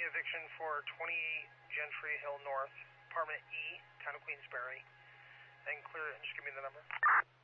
eviction for 28 Gentry Hill North, apartment E, town of Queensberry. And clear it, and just give me the number.